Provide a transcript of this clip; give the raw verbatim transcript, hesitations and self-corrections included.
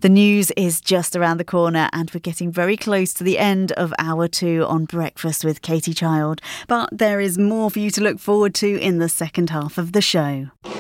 The news is just around the corner and we're getting very close to the end of hour two on Breakfast with Katie Child. But there is more for you to look forward to in the second half of the show.